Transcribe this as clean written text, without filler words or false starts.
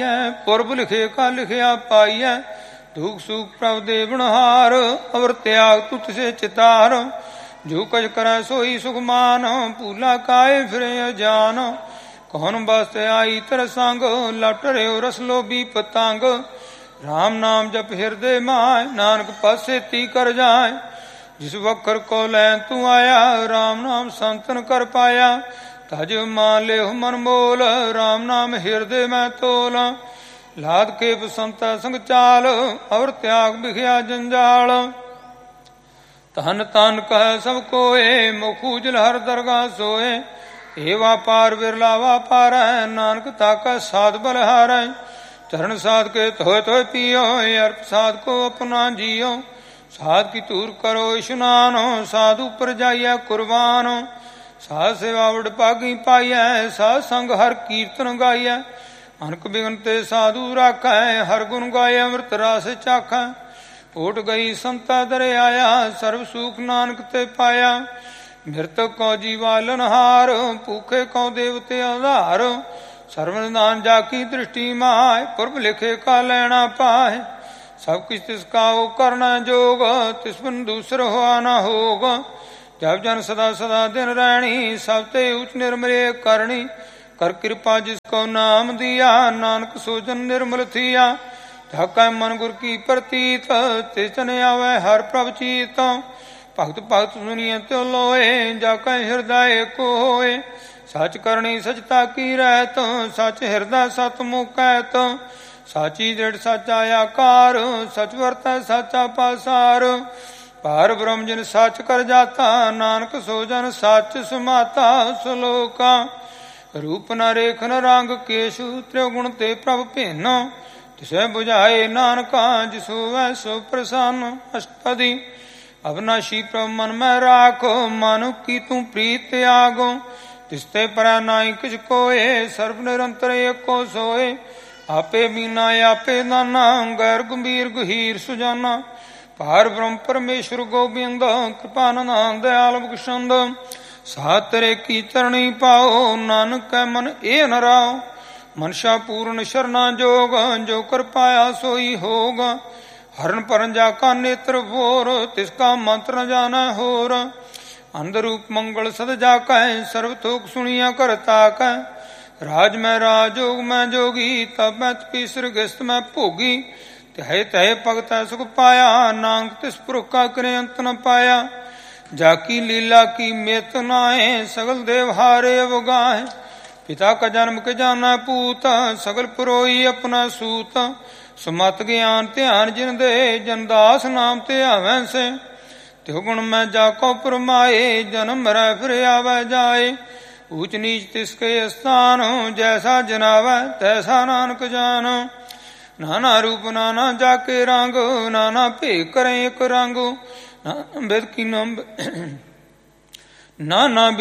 ਪੁਰਬ ਲਿਖੇ ਕਾ ਲਿਖਿਆ ਪਾਈਐ। ਦੁਖ ਸੁਖ ਪ੍ਰਭ ਦੇ ਬਣਹਾਰ, ਅਵਰ ਤਿਆਗ ਤੂ ਤਿਸੇ ਚਿਤਾਰ। ਜੋ ਕਜ ਕਰੈ ਸੋਈ ਸੁਖਮਾਨ, ਭੂਲਾ ਕਾਏ ਫਿਰੇ ਅਜਾਨ। ਕੌਣ ਬਸਤ ਆਈ ਤਰ ਸੰਗ, ਲਟ ਰਿਓ ਰਸ ਲੋਭੀ ਪਤੰਗ। ਰਾਮ ਨਾਮ ਜਪ ਹਿਰਦੇ ਮਾਇ, ਨਾਨਕ ਪਾਸੇ ਤੀ ਕਰ ਜਾਏ। ਜਿਸ ਵਖਰ ਕੋ ਲੈਨ ਤੂੰ ਆਇਆ, ਰਾਮ ਨਾਮ ਸੰਤਨ ਕਰ ਪਾਇਆ। ਤਜ ਮਾਨ ਲਿਓ ਮਨ ਮੋਲ, ਰਾਮ ਨਾਮ ਹਿਰਦੇ ਮੈਂ ਤੋਲ। ਲਾਦ ਕੇ ਬਸੰਤਾ ਸੰਗ ਚਾਲ, ਅਵਰ ਤਿਆਗ ਬਿਖਿਆ ਜੰਜਾਲ। ਧਨ ਤਨ ਕਹਿ ਸਭ ਕੋਏ, ਮੁਖ ਉਜਲ ਹਰ ਦਰਗਾ ਸੋਏ। ਏ ਵਾਪਾਰ ਬਿਰਲਾ ਵਾਪਾਰੈ, ਨਾਨਕ ਤਾਕੈ ਸਾਧ ਬਲਿਹਾਰੈ। ਚਰਨ ਸਾਧ ਕੇ ਧੋਏ ਧੋਏ ਪੀਓ, ਅਰਪ ਸਾਧ ਕੋ ਆਪਣਾ ਜੀਓ। ਸਾਧ ਕੀ ਧੂਰ ਕਰੋ ਇਸ਼ਨਾਨ, ਸਾਧੂ ਪਰ ਜਾਈਐ ਕੁਰਬਾਨ। ਸਾਧ ਸੇਵਾ ਵਡਭਾਗੀ ਪਾਈਐ, ਸਾਧ ਸੰਗ ਹਰ ਕੀਰਤਨ ਗਾਈਐ। ਅਨਕ ਬਿਗਨ ਤੇ ਸਾਧੂ ਰਾਖੈ, ਹਰ ਗੁਣ ਗਾਏ ਅੰਮ੍ਰਿਤ ਰਸ ਚਾਖੈ। ਓਟ ਗਈ ਸੰਤਾ ਦਰੇ ਆਇਆ, ਸਰਬ ਸੁਖ ਨਾਨਕ ਤੇ ਪਾਇਆ। ਮਿਰਤਕ ਕੋ ਜੀਵਾਲਨ ਹਾਰ, ਭੂਖੇ ਕੋ ਦੇਵਤੇ ਆਧਾਰ। ਸਰਵ ਨਿਦਾਨ ਜਾ ਕੀ ਦ੍ਰਿਸ਼ਟੀ ਮਾਇ, ਪੁਰਬ ਲਿਖੇ ਕਾ ਲੈਣਾ ਪਾਏ। ਸਭ ਕਿਛ ਤਿਸ ਕਾ ਉਹ ਕਰਨਾ ਜੋਗ, ਤਿਸ ਬਿਨ ਦੂਸਰ ਹੋਆ ਨਾ ਹੋਗ। ਜਪ ਜਨ ਸਦਾ ਸਦਾ ਦਿਨ ਰਹਿਣੀ, ਸਭ ਤੇ ਉਚ ਨਿਰਮਲੇ ਕਰਨੀ। ਕਰ ਕਿਰਪਾ ਜਿਸ ਕੋ ਨਾਮ ਦਿਆ, ਨਾਨਕ ਸੋ ਜਨ ਨਿਰਮਲ ਥੀਆ। ਥਾਕੈ ਮਨ ਗੁਰ ਕੀ ਪ੍ਰਤੀਤ, ਤਿਸ ਜਨ ਆਵੈ ਹਰ ਪ੍ਰਭ ਚੀਤ। ਭਗਤ ਭਗਤ ਸੁਣੀਐ ਤਿਉ ਲੋਏ, ਜਾ ਕੈ ਹਿਰਦੈ ਕੋ ਹੋਏ। ਸਚ ਕਰਨੀ ਸਚਤਾ ਕੀ ਰਹਿਤ, ਸਚ ਹਿਰਦੈ ਸਤ ਮੁਕੈਤ। ਸਾਚੀ ਦ੍ਰਿੜ ਸਾਚਾ ਆਕਾਰ, ਸਚ ਵਰਤੈ ਸਾਚਾ ਪਾਸਾਰ। ਭਾਰ ਬ੍ਰਹਮ ਜਿਨ ਸਚ ਕਰ ਜਾਤਾ, ਨਾਨਕ ਸੋ ਜਨ ਸਚ ਸਮਾਤਾ। ਸਲੋਕਾ ਰੂਪ ਨ ਰੇਖ ਨ ਰੰਗ ਕੇਸ਼ੂ, ਤ੍ਰਿਉ ਗੁਣ ਤੇ ਪ੍ਰਭ ਭਿੰਨ। ਤਿਸੈ ਬੁਝਾਏ ਨਾਨਕਾ, ਜਿਸ ਹੋਵੈ ਸੋ ਪ੍ਰਸੰਨ। ਅਸ਼ਟਪਦੀ ਅਵਨਾਸ਼ੀ ਪ੍ਰਭ ਮਨ ਮੈਂ ਰਾਖੋ, ਮਾਨੁ ਕੀ ਤੂੰ ਪ੍ਰੀਤ ਤਿਆਗੋ। ਤਿਸ ਤੇ ਪਰੈ ਨਾਹੀ ਕਿਛ ਕੋਏ, ਸਰਬ ਨਿਰੰਤਰ ਏਕੋ ਸੋਏ। ਆਪੇ ਬੀਨਾ ਆਪੇ ਦਾਨਾ, ਗੈਰ ਗੰਭੀਰ ਗਹੀਰ ਸੁਜਾਨਾ। ਭਾਰ ਬ੍ਰਹਮ ਪਰਮੇਸ਼ਵਰ ਗੋਬਿੰਦ, ਕਿਰਪਾਨੰਦ ਦਇਆਲ ਬਖਸ਼ੰਦ। ਸਾਧ ਤੇਰੇ ਕੀ ਚਰਣੀ ਪਾਓ, ਨਾਨਕ ਕੈ ਮਨ ਏ ਨ ਰਾਓ। ਮਨਸ਼ਾ ਪੂਰਨ ਸ਼ਰਨਾ ਜੋਗ, ਜੋ ਕਰ ਪਾਇਆ ਸੋਈ ਹੋਗ। ਹਰਨ ਪਰਨ ਜਾ ਕਾ ਨੇਤਰ ਭੋਰ, ਤਿਸ ਕਾ ਮੰਤਰ ਨ ਜਾਣੈ ਹੋਰ। ਅੰਦਰ ਰੂਪ ਮੰਗਲ ਸਦ ਜਾ ਕੈ, ਸਰਬ ਥੋਕ ਸੁਣੀਆ ਕਰ ਤਾਕੈ। ਰਾਜ ਮੈਂ ਰਾਜ ਜੋਗ ਮੈਂ ਜੋਗੀ, ਤਬ ਮੈਂ ਤਪੀਸਰ ਗਿਸਤ ਮੈਂ ਭੋਗੀ। ਤਿਹੈ ਤਹਿ ਭਗਤੈ ਸੁਖ ਪਾਇਆ, ਨਾਨਕ ਤਿਸ ਪੁਰਖ ਕਾ ਕਰੇ ਅੰਤ ਨ ਪਾਇਆ। ਜਾ ਕੀ ਲੀਲਾ ਕੀ ਮਿਤ ਨਾਏ, ਸਗਲ ਦੇਵ ਹਾਰੇ ਅਵਗਾਹੇ। ਪਿਤਾ ਕਾ ਜਨਮ ਕੇ ਜਾਣਾ ਪੂਤ, ਸਗਲ ਪੁਰੋਈ ਆਪਣਾ ਸੂਤ। ਸਮਤ ਗਿਆਨ ਧਿਆਨ ਜਿਨ ਦੇ, ਜਨ ਦਾਸ ਨਾਮ ਤੇ ਆਵੈ ਸੇ। ਤਿਉ ਗੁਣ ਮੈਂ ਜਾ ਕੋ ਪਰਮਾਏ, ਜਨਮ ਮਰੈ ਫਿਰ ਆਵੈ ਜਾਏ। ਊਚ ਨੀਚ ਤਿਸ ਕੇ ਸਥਾਨ, ਜੈਸਾ ਜਨਾਵੈ ਤੈਸਾ ਨਾਨਕ ਜਾਨ। ਨਾਨਾ ਰੂਪ ਨਾਨਾ ਜਾ ਕੇ ਰੰਗ, ਨਾਨਾ ਭੇਖ ਕਰੇ ਇਕ ਰੰਗ। ਨਾਨਾ ਬਿਦ ਕੀ ਨਾਨਾ